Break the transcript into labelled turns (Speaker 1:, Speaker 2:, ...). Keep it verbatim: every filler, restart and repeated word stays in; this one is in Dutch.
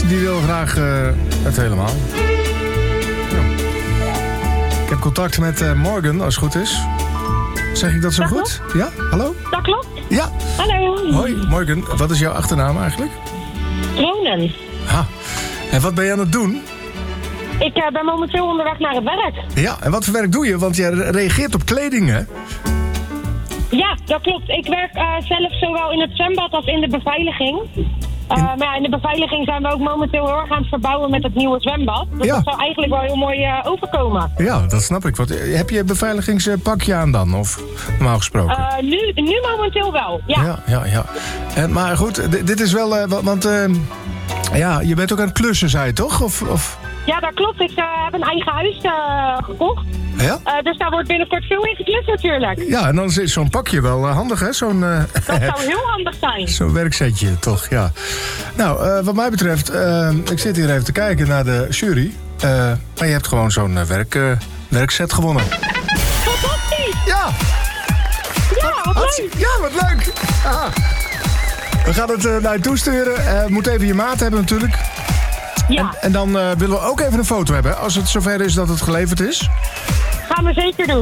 Speaker 1: die wil graag uh, het helemaal. Ja. Ik heb contact met uh, Morgan, als het goed is. Zeg ik dat zo
Speaker 2: dat
Speaker 1: goed?
Speaker 2: Klopt.
Speaker 1: Ja, hallo?
Speaker 2: Dat klopt.
Speaker 1: Ja.
Speaker 2: Hallo.
Speaker 1: Hoi, Morgan. Wat is jouw achternaam eigenlijk?
Speaker 2: Kronen.
Speaker 1: Ha. En wat ben je aan het doen?
Speaker 2: Ik uh, ben momenteel onderweg naar het werk.
Speaker 1: Ja, en wat voor werk doe je? Want jij reageert op kleding, hè?
Speaker 2: Ja, dat klopt. Ik werk uh, zelf zowel in het zwembad als in de beveiliging. Uh, maar ja, in de beveiliging zijn we ook momenteel heel erg aan het verbouwen met het nieuwe zwembad. Dus
Speaker 1: ja.
Speaker 2: dat zou eigenlijk wel heel mooi uh, overkomen.
Speaker 1: Ja, dat snap ik. Wat, heb je een beveiligingspakje aan dan? Of normaal gesproken?
Speaker 2: Uh, nu, nu momenteel wel, ja.
Speaker 1: Ja, ja, ja. En, maar goed, d- dit is wel... Uh, want uh, ja, je bent ook aan het klussen, zei je toch? Of, of...
Speaker 2: Ja, dat klopt. Ik uh, heb een eigen huis uh, gekocht.
Speaker 1: Ja?
Speaker 2: Uh, dus daar wordt binnenkort veel in geklust natuurlijk.
Speaker 1: Ja, en dan is zo'n pakje wel uh, handig, hè? Zo'n, uh,
Speaker 2: Dat zou heel handig zijn.
Speaker 1: Zo'n werksetje, toch? Ja. Nou, uh, wat mij betreft, uh, ik zit hier even te kijken naar de jury. Uh, maar je hebt gewoon zo'n uh, werk, uh, werkset gewonnen.
Speaker 2: Fantastisch!
Speaker 1: Ja!
Speaker 2: Ja, wat
Speaker 1: Had,
Speaker 2: leuk!
Speaker 1: ja, wat leuk! Aha. We gaan het uh, naar je toesturen. Uh, moet even je maat hebben natuurlijk.
Speaker 2: Ja.
Speaker 1: En, en dan uh, willen we ook even een foto hebben, als het zover is dat het geleverd is.
Speaker 2: Gaan we zeker doen.